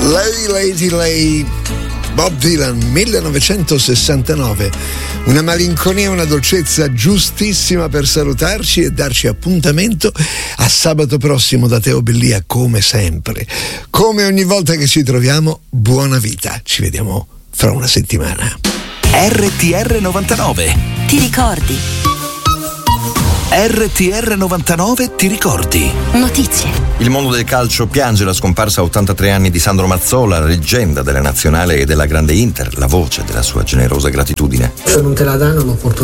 Lei, Bob Dylan, 1969. Una malinconia, una dolcezza giustissima per salutarci e darci appuntamento a sabato prossimo da Teo Bellia, come sempre. Come ogni volta che ci troviamo, buona vita. Ci vediamo fra una settimana. RTR 99. Ti ricordi? RTR 99 ti ricordi? Notizie. Il mondo del calcio piange la scomparsa a 83 anni di Sandro Mazzola, la leggenda della nazionale e della grande Inter, la voce della sua generosa gratitudine. Se non te la danno l'opportunità